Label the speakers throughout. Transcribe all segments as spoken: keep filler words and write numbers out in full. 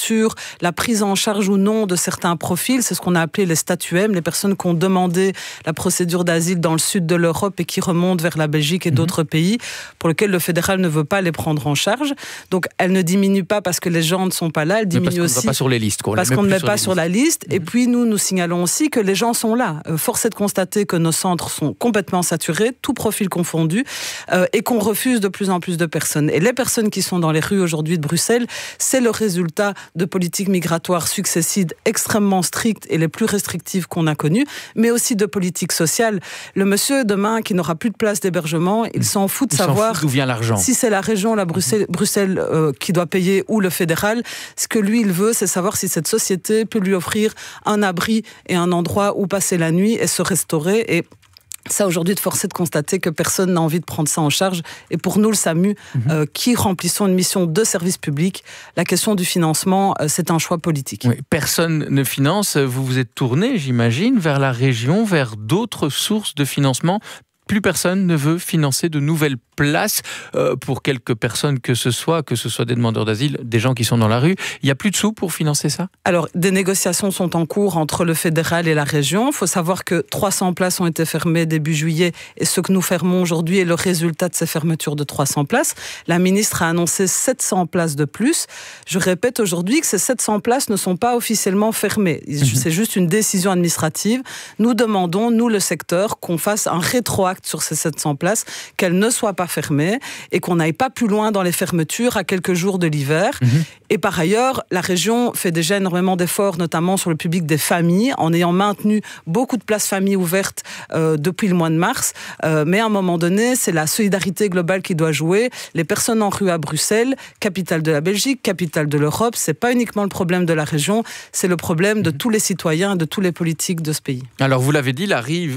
Speaker 1: sur la prise en charge ou non de certains profils. C'est ce qu'on a appelé les statuts M, les personnes qui ont demandé la procédure d'asile dans le sud de l'Europe et qui remontent vers la Belgique et mmh. d'autres pays, pour lesquels le fédéral ne veut pas les prendre en charge. Donc, elle ne diminue pas parce que les gens ne sont pas là, elle diminue
Speaker 2: parce
Speaker 1: aussi
Speaker 2: pas sur les listes, quoi.
Speaker 1: parce qu'on ne met pas sur la liste. Et puis, nous, nous signalons aussi que les gens sont là. Euh, force est de constater que nos centres sont complètement saturés, tout profil confondu, euh, et qu'on refuse de plus en plus de personnes. Et les personnes qui sont dans les rues aujourd'hui de Bruxelles, c'est le résultat de politiques migratoires successives extrêmement strictes et les plus restrictives qu'on a connues, mais aussi de politiques sociales. Le monsieur, demain, qui n'aura plus de place d'hébergement, il s'en fout de
Speaker 2: il
Speaker 1: savoir
Speaker 2: fout d'où vient l'argent.
Speaker 1: Si c'est la région, la Bruxelles, Bruxelles euh, qui doit payer ou le fédéral. Ce que lui, il veut, c'est savoir si cette société peut lui offrir un abri et un endroit où passer la nuit et se restaurer. Et ça, aujourd'hui, de force est de constater que personne n'a envie de prendre ça en charge. Et pour nous, le SAMU, mmh. euh, qui remplissons une mission de service public, la question du financement, euh, c'est un choix politique.
Speaker 2: Oui, personne ne finance. Vous vous êtes tourné, j'imagine, vers la région, vers d'autres sources de financement. Plus personne ne veut financer de nouvelles places euh, pour quelques personnes que ce soit, que ce soit des demandeurs d'asile, des gens qui sont dans la rue. Il n'y a plus de sous pour financer ça ?
Speaker 1: Alors, des négociations sont en cours entre le fédéral et la région. Il faut savoir que trois cents places ont été fermées début juillet et ce que nous fermons aujourd'hui est le résultat de ces fermetures de trois cents places. La ministre a annoncé sept cents places de plus. Je répète aujourd'hui que ces sept cents places ne sont pas officiellement fermées. Mmh. C'est juste une décision administrative. Nous demandons, nous le secteur, qu'on fasse un rétroacte sur ces sept cents places, qu'elles ne soient pas fermées et qu'on n'aille pas plus loin dans les fermetures à quelques jours de l'hiver. Mmh. Et par ailleurs, la région fait déjà énormément d'efforts, notamment sur le public des familles, en ayant maintenu beaucoup de places familles ouvertes euh, depuis le mois de mars. Euh, mais à un moment donné, c'est la solidarité globale qui doit jouer. Les personnes en rue à Bruxelles, capitale de la Belgique, capitale de l'Europe, c'est pas uniquement le problème de la région, c'est le problème de tous les citoyens, de tous les politiques de ce pays.
Speaker 2: Alors vous l'avez dit,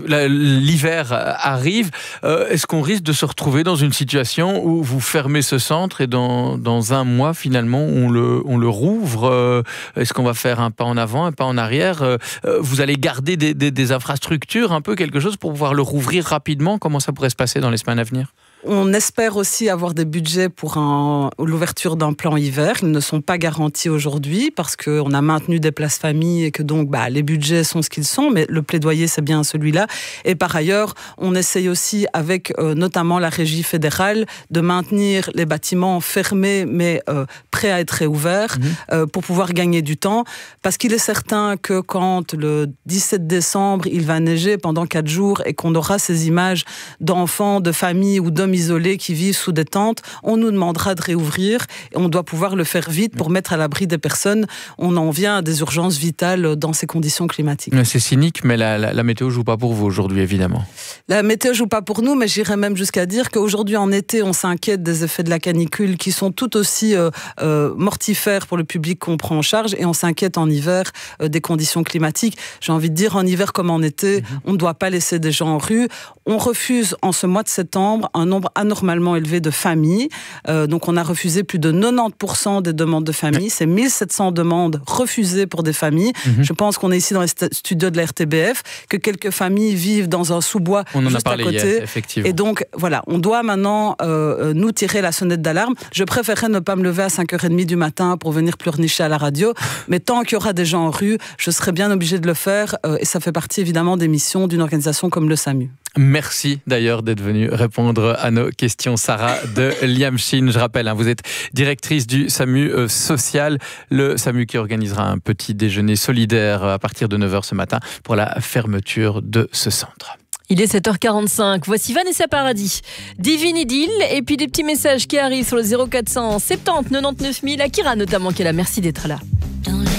Speaker 2: l'hiver arrive. Euh, est-ce qu'on risque de se retrouver dans une situation où vous fermez ce centre et dans, dans un mois, finalement, on le, on le rouvre euh, Est-ce qu'on va faire un pas en avant, un pas en arrière euh, Vous allez garder des, des, des infrastructures, un peu quelque chose pour pouvoir le rouvrir rapidement? Comment ça pourrait se passer dans les semaines à venir?
Speaker 1: On espère aussi avoir des budgets pour un, l'ouverture d'un plan hiver. Ils ne sont pas garantis aujourd'hui parce qu'on a maintenu des places familles et que donc bah, les budgets sont ce qu'ils sont, mais le plaidoyer c'est bien celui-là. Et par ailleurs, on essaye aussi avec euh, notamment la régie fédérale de maintenir les bâtiments fermés mais euh, prêts à être réouverts mmh. euh, pour pouvoir gagner du temps. Parce qu'il est certain que quand le dix-sept décembre, il va neiger pendant quatre jours et qu'on aura ces images d'enfants, de familles ou d'hommes isolés qui vivent sous des tentes, on nous demandera de réouvrir et on doit pouvoir le faire vite pour mettre à l'abri des personnes. On en vient à des urgences vitales dans ces conditions climatiques.
Speaker 2: C'est cynique, mais la, la, la météo joue pas pour vous aujourd'hui, évidemment.
Speaker 1: La météo joue pas pour nous, mais j'irais même jusqu'à dire qu'aujourd'hui en été, on s'inquiète des effets de la canicule qui sont tout aussi euh, euh, mortifères pour le public qu'on prend en charge et on s'inquiète en hiver euh, des conditions climatiques. J'ai envie de dire, en hiver comme en été, mmh. on ne doit pas laisser des gens en rue. On refuse en ce mois de septembre un nombre anormalement élevé de familles. Euh, donc on a refusé plus de quatre-vingt-dix pour cent des demandes de familles. C'est mille sept cents demandes refusées pour des familles. Mmh. Je pense qu'on est ici dans les studios de la R T B F, que quelques familles vivent dans un sous-bois
Speaker 2: on en
Speaker 1: juste
Speaker 2: a parlé
Speaker 1: à côté.
Speaker 2: Hier, effectivement.
Speaker 1: Et donc voilà, on doit maintenant euh, nous tirer la sonnette d'alarme. Je préférerais ne pas me lever à cinq heures trente du matin pour venir pleurnicher à la radio, mais tant qu'il y aura des gens en rue, je serai bien obligée de le faire euh, et ça fait partie évidemment des missions d'une organisation comme le SAMU.
Speaker 2: Merci d'ailleurs d'être venue répondre à nos questions, Sarah de Liamshin. Je rappelle, hein, vous êtes directrice du SAMU euh, social, le SAMU qui organisera un petit déjeuner solidaire à partir de neuf heures ce matin pour la fermeture de ce centre.
Speaker 3: Il est sept heures quarante-cinq, voici Vanessa Paradis, Divine Idylle, et puis des petits messages qui arrivent sur le zéro quatre cent soixante-dix quatre-vingt-dix-neuf mille, Akira notamment, qui est là. Merci d'être là.